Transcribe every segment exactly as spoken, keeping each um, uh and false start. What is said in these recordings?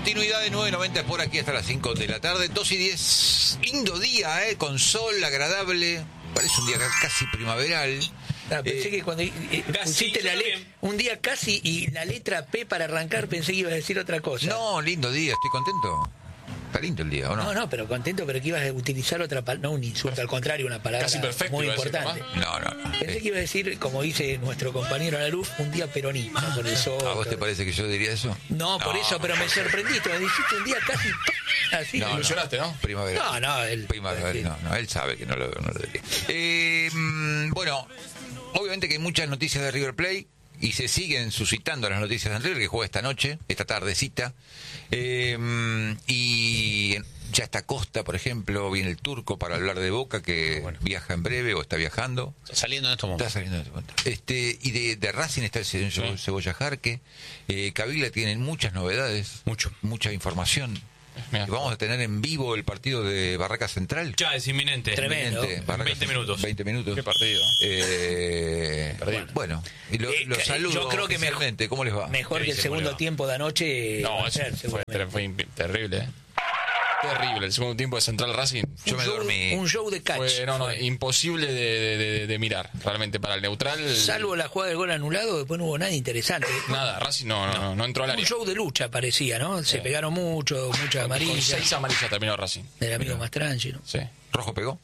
continuidad de nueve noventa por aquí hasta las cinco de la tarde, dos y diez. Lindo día, ¿eh? Con sol, agradable. Parece un día casi primaveral. Ah, pensé eh, que cuando eh, pusiste la le- un día casi y la letra P para arrancar pensé que ibas a decir otra cosa. No, lindo día, estoy contento. Está lindo el día, ¿o no? No, no, pero contento, pero que ibas a utilizar otra palabra, no un insulto, al contrario, una palabra Casi perfecto, muy iba a decir, importante. No, no, no. Pensé que iba a decir, como dice nuestro compañero Laluf, un día peronista, por eso. ¿A vos te parece que yo diría eso? No, por eso, pero me sorprendiste, me dijiste un día casi así. No, no. Ilusionaste, ¿no? Primavera. No, no, él. Primavera, no, no, él sabe que no lo, no lo diría. Eh, mm, bueno, obviamente que hay muchas noticias de River Plate y se siguen suscitando las noticias de River, que juega esta noche, esta tardecita. Eh, y ya está Costa, por ejemplo, viene el turco para hablar de Boca, que Bueno. viaja en breve o está viajando. Está saliendo en estos momentos. Está saliendo de este momento. Este, y de, de Racing está el señor Sí. Cebolla Jarque. Eh, Caviglia tienen muchas novedades, Mucho. mucha información. Mira. Vamos a tener en vivo el partido de Barraca Central. Ya es inminente. Tremendo. Inminente, Barraca veinte Central. minutos. veinte minutos. Qué partido. Eh, Perdido. bueno, y lo- Eh, los eh, saludo yo creo que mejor- oficialmente. ¿Cómo les va? Mejor ¿Qué que el dice, segundo boludo? tiempo de anoche. va No, a eso ser, fue, seguramente. fue imp- terrible, ¿eh? Terrible. El segundo tiempo de Central Racing Yo un me show- dormí. Un show de catch. fue no, no, fue. imposible de, de- de- de mirar. Realmente para el neutral. Salvo la jugada del gol anulado, después no hubo nada interesante. Nada, Racing no, no, no, no entró al Un área. show de lucha parecía, ¿no? Se Sí. pegaron mucho, muchas Con amarillas. seis amarillas terminó Racing. Del amigo Mastranchi, ¿no? Sí. ¿Rojo pegó?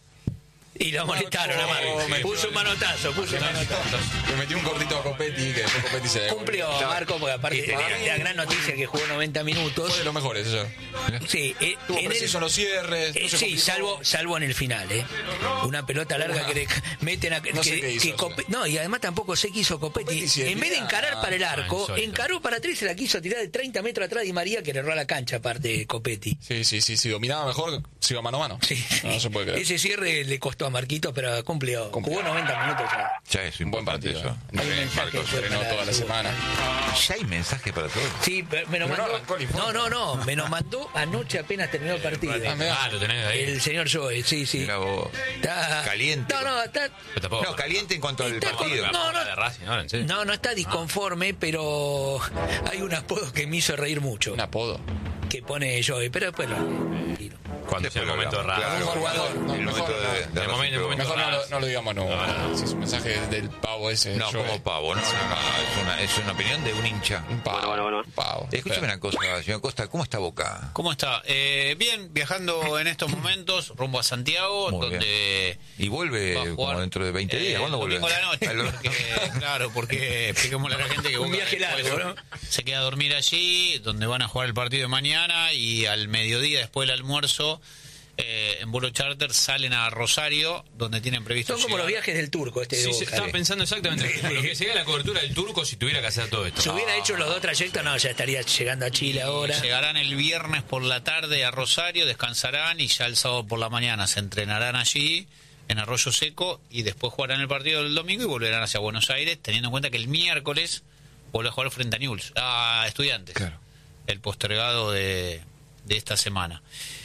Y lo amonestaron a Marco. me- Puso un manotazo, puso un manotazo. Le metí un cortito a Copetti, que después Copetti se Cumplió Marco, porque aparte Y tenía- de la gran noticia que jugó noventa minutos. Fue de los mejores, eso. Sí, eh, Tuvo en el- preciso en los cierres. eh, no se sí, complicó. salvo salvo en el final, ¿eh? Una pelota larga que le meten a... No sé que- qué hizo, que Cope- no, y además tampoco sé qué hizo Copetti. Copetti sí En vez de tira- encarar para el Ah, arco, insólito. encaró para atrás y se la quiso tirar de treinta metros atrás de María, que le erró a la cancha, aparte de Copetti. Sí, sí, sí, sí. Dominaba mejor, se iba mano a mano. Sí. No, no se puede creer. Ese cierre le costó a Marquito, pero cumplió. Cumplió. Jugó noventa minutos ya. Ya es Un buen importante partido. eso. No Hay un sé, mensaje Marcos fue entrenó para- toda la semana. Ya hay mensaje para todos. Sí, pero me lo Pero no mandó. arrancó el informe. No, no, no. Me lo mandó anoche apenas terminó el partido. Ah, mirá. Ah, lo tenés ahí. El señor Joe, sí, sí. Mira vos. Está Caliente. No, no, está. Pero tampoco- No, caliente en cuanto al Está con- partido. no, no. de Racing, ahora, en serio. No, no está disconforme, pero hay un apodo que me hizo reír mucho. Un apodo. Que pone Joe, pero después lo. Cuando sea el Después lo momento de hablamos. Racing. Claro, Un jugador. No, el mejor momento no. de, de El Racing, momento- el pero- momento- Mejor no, lo- no lo digamos, no. No, no. Si es un mensaje del pavo ese. No, yo, como pavo, no, no, no, es una, es una opinión de un hincha. Un pavo. Bueno, bueno, bueno. Un pavo. Escúchame una cosa, señor Costa, ¿cómo está Boca? ¿Cómo está? Eh, bien, viajando en estos momentos rumbo a Santiago, Muy donde Y vuelve va a jugar, como dentro de veinte eh, días. ¿Cuándo el vuelve? domingo a la noche, Al- porque, claro, porque expliquémosle a la gente que Un Boca viaje después largo, ¿no? se queda a dormir allí, donde van a jugar el partido de mañana y al mediodía, después del almuerzo, eh, en vuelo charter salen a Rosario, donde tienen previsto Son como los llegar. viajes del turco, este de Sí, sí, Boca. estaba pensando exactamente Sí. por lo que sería la cobertura del turco si tuviera que hacer todo esto. Si hubiera hecho los dos trayectos, no, ya estaría llegando a Chile ahora. Llegarán el viernes por la tarde a Rosario, descansarán y ya el sábado por la mañana se entrenarán allí en Arroyo Seco y después jugarán el partido del domingo y volverán hacia Buenos Aires, teniendo en cuenta que el miércoles vuelve a jugar frente a Newell's, a Estudiantes, Claro. el postergado de, de esta semana.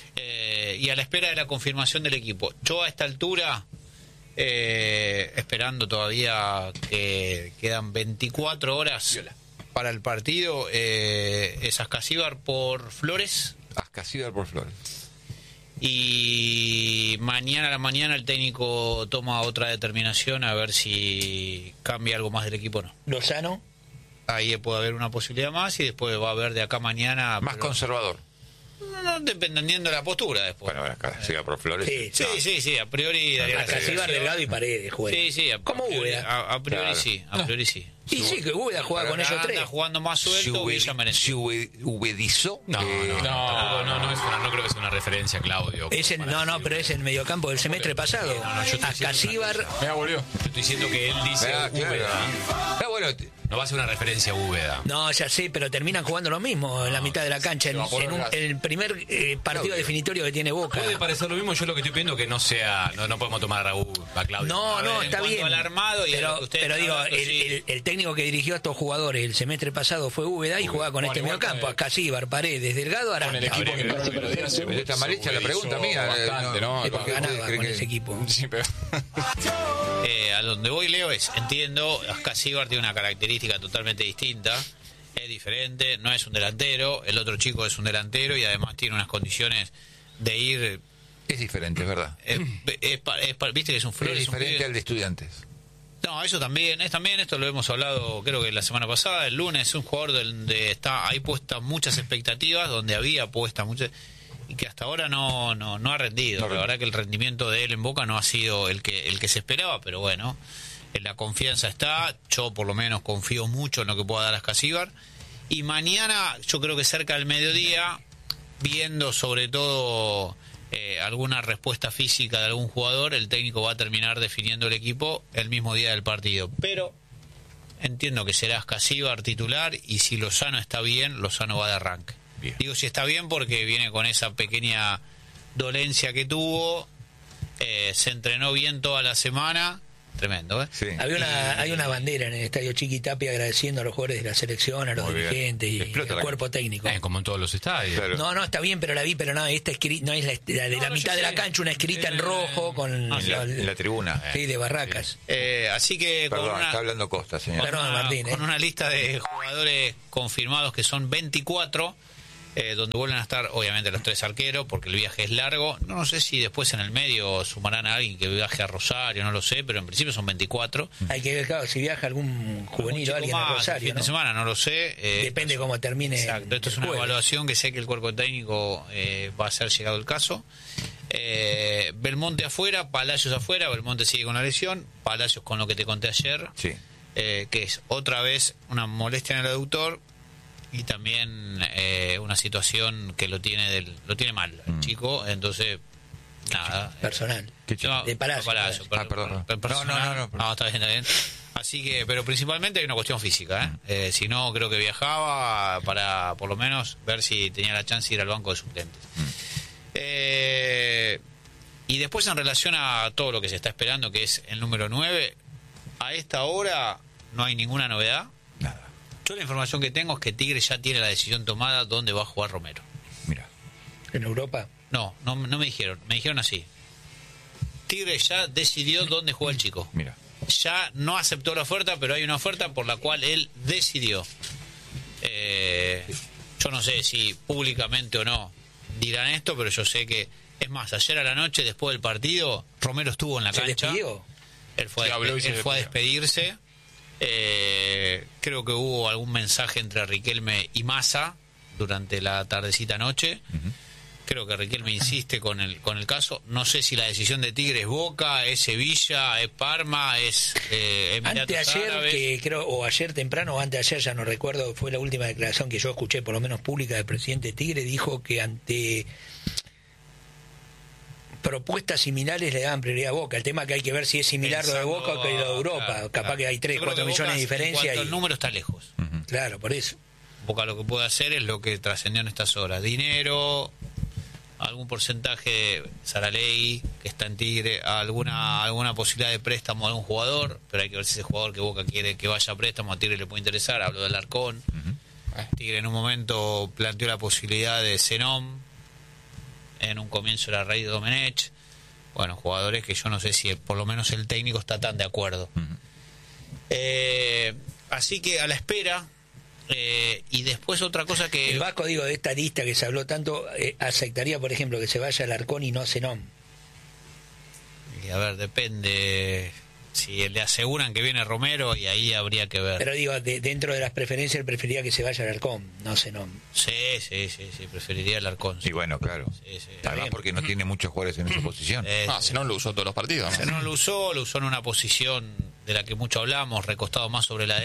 Eh, y a la espera de la confirmación del equipo. Yo a esta altura, eh, esperando todavía que quedan veinticuatro horas para el partido, eh, es Ascasíbar por Flores Ascasíbar por Flores. y mañana a la mañana el técnico toma otra determinación a ver si cambia algo más del equipo o no. Lozano. Ahí puede haber una posibilidad más y después va a haber de acá mañana... Más pero- conservador. No, no, dependiendo de la postura después. Bueno, Ascasíbar por Flores. Sí, Sí, sí, sí, a priori daría la Acasíbar, sensación. Delgado y Paredes juega. Sí, sí, a, Como a priori, Úbeda. a, a priori Claro. sí, a priori sí. Y sí, que Úbeda juega con ellos Anda tres. jugando más Se, suelto, ube- Villa merece. se ube- ubedizó. No, eh, no, no, no. tampoco, no, no, es una, no creo que sea una referencia, Claudio. Es el- no, no, pero es el mediocampo del semestre pasado. No, no, yo estoy diciendo Ascasíbar. otra Me volvió. Yo estoy diciendo que él dice Ah, claro. Úbeda. Ah, bueno, te- No va a ser una referencia a Úbeda. No, ya sé, pero terminan jugando lo mismo en la mitad de la cancha. En, va por en un- gas. en el primer eh, partido Claudio. definitorio que tiene Boca. Puede parecer lo mismo, yo lo que estoy pidiendo que no sea, no, no podemos tomar a Raúl, a Claudio. No, A ver, no, en está cuanto bien. al armado y a lo pero que ustedes pero están digo, hablando, el, sí. el- el técnico que dirigió a estos jugadores el semestre pasado fue Úbeda y jugaba con Bueno, este igual mediocampo. con el- Ascasíbar, Paredes, Delgado, Con el Aranda. equipo que Habría que- casi perdía, se- pero está mal hecha la se pregunta hizo mía, eh, Bastante, no. ¿no? Es porque ¿Por qué ganaba cree con que- ese equipo. Sí, pero... Eh, a donde voy, Leo, es, entiendo, Ascasíbar tiene una característica totalmente distinta. es diferente, no es un delantero, el otro chico es un delantero y además tiene unas condiciones de ir... Es diferente, es verdad. Es, es, es, es, viste que es un flor, Es es un diferente pibe. al de Estudiantes. No, eso también, es también, esto lo hemos hablado creo que la semana pasada, el lunes, es un jugador donde está, hay puestas muchas expectativas, donde había puestas muchas, y que hasta ahora no, no, no ha rendido. No la verdad que el rendimiento de él en Boca no ha sido el que, el que se esperaba, pero bueno, la confianza está, yo por lo menos confío mucho en lo que pueda dar Ascasíbar, y mañana, yo creo que cerca del mediodía, viendo sobre todo... Eh, alguna respuesta física de algún jugador, el técnico va a terminar definiendo el equipo el mismo día del partido. Pero entiendo que será Ascasíbar titular y si Lozano está bien, Lozano va de arranque. Bien. Digo si está bien porque viene con esa pequeña dolencia que tuvo, eh, se entrenó bien toda la semana. Tremendo, ¿eh? Sí. Había una, hay una bandera en el estadio Chiquitapia agradeciendo a los jugadores de la selección, a los Muy bien. dirigentes y Explota al la cuerpo técnico. Eh, como en todos los estadios. Claro. No, no, está bien, pero la vi, pero no, esta escrita, no es la, la de No, la no, mitad yo de la sé. cancha, una escrita en rojo con Ah, En la, en la tribuna. sí, de Barracas. Eh, así que con Perdón, una, está hablando Costa, señor. con Perdón, una- Martín, con eh. una lista de jugadores confirmados que son veinticuatro, eh, donde vuelven a estar obviamente los tres arqueros, porque el viaje es largo. No, no sé si después en el medio sumarán a alguien que viaje a Rosario, no lo sé, pero en principio son veinticuatro. Hay que ver, claro, si viaja algún juvenil o Un chico alguien a más, el Rosario, fin ¿no? de semana, no lo sé. eh, Depende cómo termine. Exacto, esto es el una jueves. evaluación que sé que el cuerpo técnico eh, va a ser llegado el caso. Eh, Belmonte afuera, Palacios afuera, Belmonte sigue con la lesión, Palacios con lo que te conté ayer, Sí. eh, que es otra vez una molestia en el aductor y también eh, una situación que lo tiene del, lo tiene mal el Mm. chico, entonces nada. eh, Personal. ¿Qué chico? no, De Palacio, Palacio, Ah, perdón. per- personal. No, no, no, no. No, está bien, está bien. Así que, pero principalmente hay una cuestión física, ¿eh? Eh, si no, creo que viajaba para, por lo menos, ver si tenía la chance de ir al banco de suplentes. Eh, y después, en relación a todo lo que se está esperando, que es el número nueve, a esta hora no hay ninguna novedad. Nada. Yo la información que tengo es que Tigre ya tiene la decisión tomada dónde va a jugar Romero. Mira. En Europa. No, no, no me dijeron, me dijeron así. Tigre ya decidió dónde juega el chico. Mira. Ya no aceptó la oferta, pero hay una oferta por la cual él decidió. Eh, yo no sé si públicamente o no dirán esto, pero yo sé que, es más, ayer a la noche, después del partido, Romero estuvo en la ¿Se cancha. despidió? Él fue, Se a, habló y despe- se él fue a despidió. despedirse. Eh, creo que hubo algún mensaje entre Riquelme y Massa durante la tardecita noche. Creo que Riquelme insiste con el con el caso. No sé si la decisión de Tigre es Boca, es Sevilla, es Parma, es eh, Emiratos Anteayer, Árabes. que creo, o ayer temprano o anteayer, ya no recuerdo, fue la última declaración que yo escuché, por lo menos pública, del presidente Tigre, dijo que ante propuestas similares le daban prioridad a Boca. El tema que hay que ver si es similar lo de Pensando, Boca o que lo de Europa. claro, Capaz claro. que hay tres, Yo creo cuatro que millones Boca, de diferencia. en cuanto Y, el número está lejos. claro, por eso. Boca lo que puede hacer es lo que trascendió en estas horas. Dinero, algún porcentaje, Saraley, que está en Tigre, alguna alguna posibilidad de préstamo a algún jugador, pero hay que ver si ese jugador que Boca quiere que vaya a préstamo a Tigre le puede interesar. Hablo del Arcón. Tigre en un momento planteó la posibilidad de Zenón, en un comienzo era Rey de Domenech. Bueno, jugadores que yo no sé si por lo menos el técnico está tan de acuerdo. Eh, así que a la espera. Eh, y después otra cosa que... El Vasco, digo, de esta lista que se habló tanto, eh, aceptaría, por ejemplo, que se vaya al Arcón y no a Zenón. Y a ver, depende si le aseguran que viene Romero y ahí habría que ver. Pero digo, de- dentro de las preferencias, él preferiría que se vaya al Arcón, no a Zenón. Sí, sí, sí, sí, preferiría el Arcón. Y bueno, claro. Sí, sí. Además porque no tiene muchos jugadores en esa posición. Eh, Ah, sí. si no lo usó todos los partidos, ¿no? Se no lo usó, lo usó en una posición de la que mucho hablamos, recostado más sobre la